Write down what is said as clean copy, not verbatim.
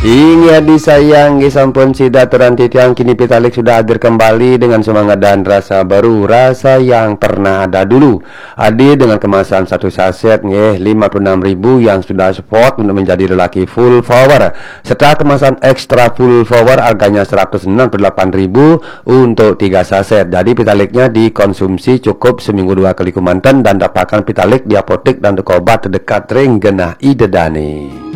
Ingat disayang sampun sida teranti tiang, kini Pitalik sudah hadir kembali dengan semangat dan rasa baru, rasa yang pernah ada dulu. Hadir dengan kemasan satu saset 56.000 yang sudah support untuk menjadi lelaki full power. Setelah kemasan ekstra full power harganya 168.000 untuk 3 saset. Jadi Pitaliknya dikonsumsi cukup seminggu 2 kali kumantan dan dapatkan Pitalik di apotek dan toko obat terdekat ring genah idedani.